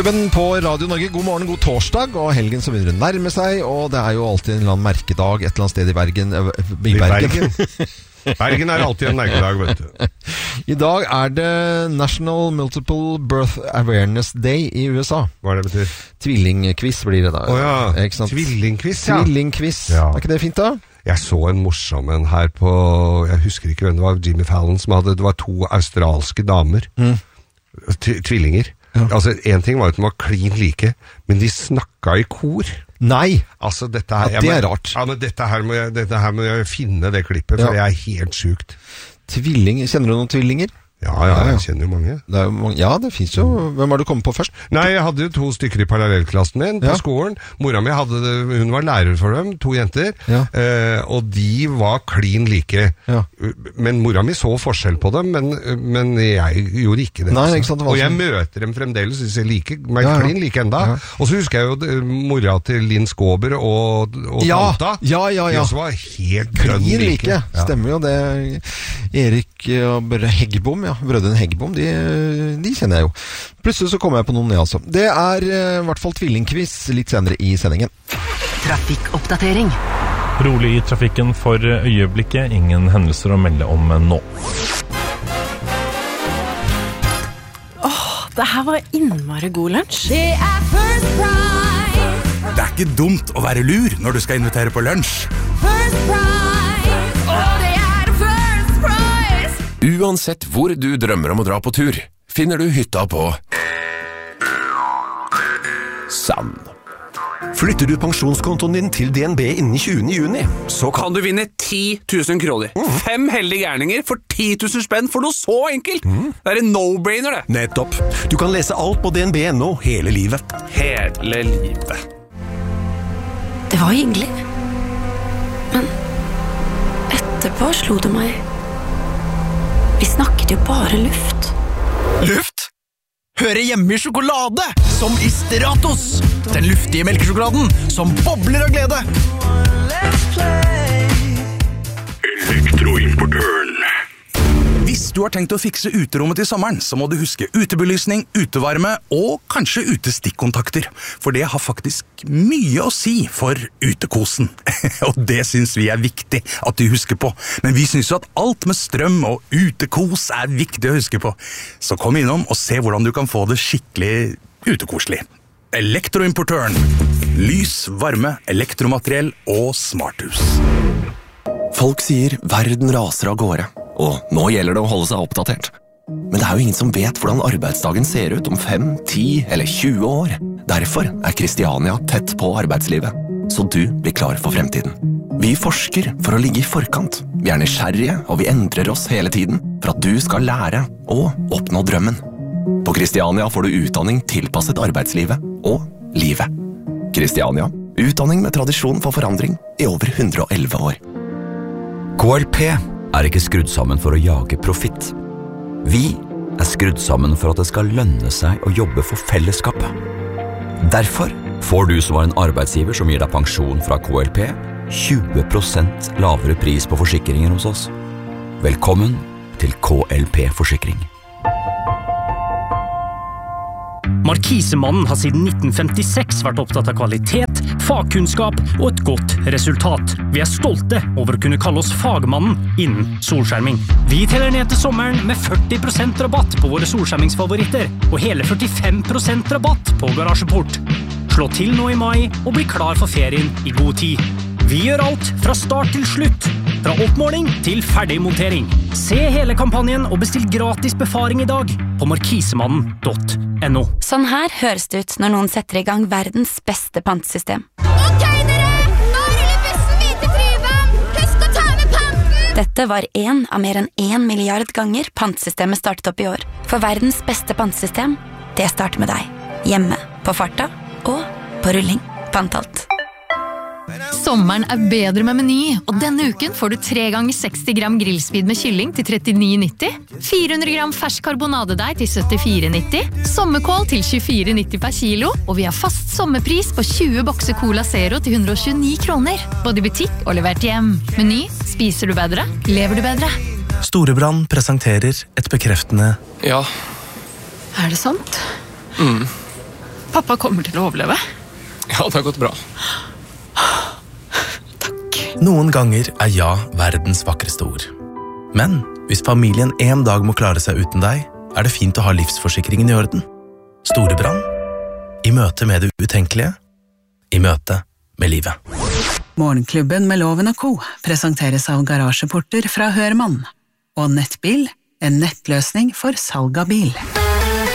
På Radio Norge, god morgen, god torsdag, og helgen som begynner å nærme seg, og det jo alltid en eller annen merkedag et eller annet sted i Bergen. Bergen alltid en merkedag, vet du. I dag det National Multiple Birth Awareness Day i USA. Hva det betyr? Tvillingquiz blir det da. Åja, tvillingquiz, ja. Tvillingquiz, ikke det fint da? Jeg så en morsom en her på, jeg husker ikke hvem det var, Jimmy Fallon som hadde, det var 2 australske damer, tvillinger. Ja. Altså, en ting var at de var klin like, men de snakket i kor. Nei! Altså, dette her... Ja, det rart. Ja, men dette her må jeg finne det klippet, for det helt sykt. Tvillinger, kjenner du noen tvillinger? Ja, jeg kjenner jo mange. Det finnes jo. Hvem har du kommet på først? Nei, jeg hadde jo 2 stykker i parallellklassen min på skolen. Mora mi hun var lærer for dem, 2 jenter, og de var klin like. Ja. Men mora mi så forskjell på dem, men jeg gjorde ikke det. Nei, ikke sant, og jeg møter dem fremdeles, hvis jeg klin like enda. Ja. Og så husker jeg jo mora til Linn Skåber og Tanta. Ja. De også var helt grønn like. Ja. Stemmer jo det. Erik og Heggebom, brødrene Heggebom, de kjenner jeg jo. Plutselig så kommer jeg på noen, altså. Det i hvert fall tvillingquiz litt senere i sendingen. Trafikkoppdatering. Rolig i trafikken for øyeblikket. Ingen hendelser å melde om nå. Det her var innmari god lunsj. Det First Price. Det ikke dumt å være lur når du skal invitere på lunsj. First Price. Det First Price. Uansett hvor du drømmer om å dra på tur, finner du hytta på Sand. Flytter du pensjonskontoen din til DNB innen 20. juni, så kan du vinne 10 000 kroner. 5 heldige gærninger for 10 000 spenn for noe så enkelt. Det en no-brainer, det. Nettopp. Du kan lese alt på DNB.no hele livet. Hele livet. Det var hyggelig. Men etterpå slo det meg. Vi snakket jo bare luft. Luft? Høre hjemme i sjokolade, som i Stratos. Den luftige melkesjokoladen, som bobler av glede. Elektroimportøren. Hvis du har tenkt å fikse uterommet til sommeren, så må du huske utebelysning, utevarme og kanskje utestikkontakter. For det har faktisk mye å si for utekosen. Og det synes vi viktig at du husker på. Men vi synes jo at alt med strøm og utekos viktig å huske på. Så kom innom og se hvordan du kan få det skikkelig utekoselig. Elektroimportøren. Lys, varme, elektromateriell og smarthus. Folk sier verden raser av gårde, og nå gjelder det å holde seg oppdatert. Men det jo ingen som vet hvordan arbeidsdagen ser ut om 5, 10 eller 20 år. Derfor Kristiania tett på arbeidslivet, så du blir klar for fremtiden. Vi forsker for å ligge i forkant. Vi nysgjerrige, og vi endrer oss hele tiden for at du skal lære og oppnå drømmen. På Kristiania får du utdanning tilpasset arbeidslivet og livet. Kristiania, utdanning med tradisjon for forandring i over 111 år. KLP ikke skrudd sammen for å jage profitt. Vi skrudd sammen for at det skal lønne seg å jobbe for fellesskapet. Derfor får du som en arbeidsgiver som gir deg pensjon fra KLP 20% lavere pris på forsikringer hos oss. Velkommen til KLP Forsikring. Markisemannen har siden 1956 vært opptatt av kvalitet, fagkunnskap og et godt resultat. Vi stolte over å kunne kalle oss fagmannen innen solskjerming. Vi teller ned til sommeren med 40% rabatt på våre solskjermingsfavoritter, og hele 45% rabatt på garasjeport. Slå til nå i mai og bli klar for ferien i god tid. Vi gjør alt fra start til slutt, fra oppmåling til ferdigmontering. Se hele kampanjen og bestill gratis befaring i dag på markisemannen.no. Sånn her høres det ut når noen setter i gang verdens beste pantesystem. Ok dere, nå ruller bussen videre til Tryvann. Husk å ta med panten! Dette var en av mer enn 1 milliard ganger pantesystemet startet opp i år. For verdens beste pantesystem, det starter med deg. Hjemme, på farta og på rulling. Pantalt. Sommeren bedre med Meny, og denne uken får du 3 ganger 60 gram grillspid med kylling til 39,90, 400 gram fersk karbonadedeig til 74,90, sommerkål til 24,90 per kilo, og vi har fast sommerpris på 20 bokser Cola Zero til 129 kroner, både i butikk og levert hjem. Meny, spiser du bedre, lever du bedre. Storebrand presenterer et bekreftende Ja. Det sant? Pappa kommer til å overleve. Ja, det har gått bra. Noen ganger er ja verdens vakreste ord. Men hvis familien en dag må klare seg uten deg, er det fint å ha livsforsikringen i orden. Storebrann, i møte med det utenkelige, i møte med livet. Morgenklubben med Loven & Co. presenteres av garasjeporter fra Hørmann. Og Nettbil, en nettløsning for salg av bil.